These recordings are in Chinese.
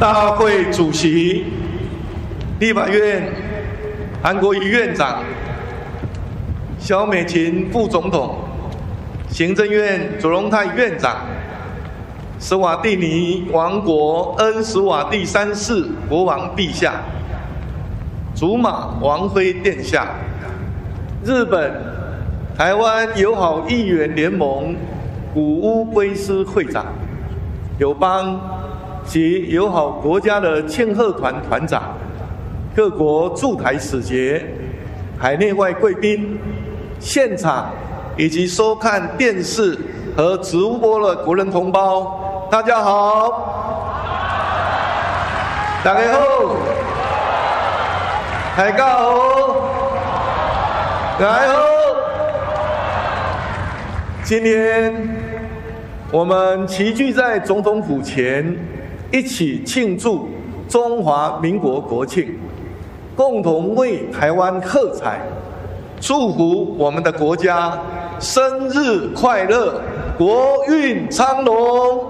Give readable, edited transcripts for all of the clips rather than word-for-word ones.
大会主席、立法院韩国瑜院长、萧美琴副总统、行政院卓荣泰院长、史瓦蒂尼王国恩史瓦蒂三世国王陛下、祖马王妃殿下、日本台湾友好议员联盟古屋圭司会长、友邦及友好国家的庆贺团团长、各国驻台使节、海内外贵宾、现场以及收看电视和直播的国人同胞，大家好！大家好！大家好！大家好！今天我们齐聚在总统府前，一起庆祝中华民国国庆，共同为台湾喝彩，祝福我们的国家生日快乐，国运昌隆。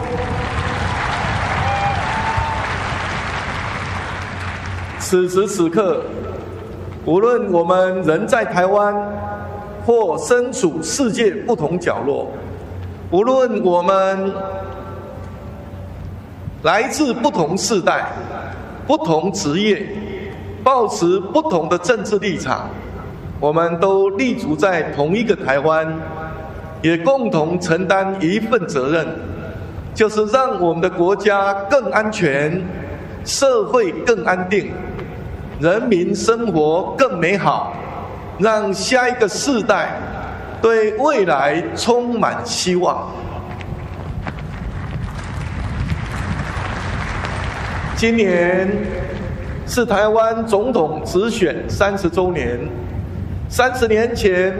此时此刻，无论我们人在台湾，或身处世界不同角落，无论我们来自不同世代、不同职业，抱持不同的政治立场，我们都立足在同一个台湾，也共同承担一份责任，就是让我们的国家更安全，社会更安定，人民生活更美好，让下一个世代对未来充满希望。今年是台湾总统直选30周年，30年前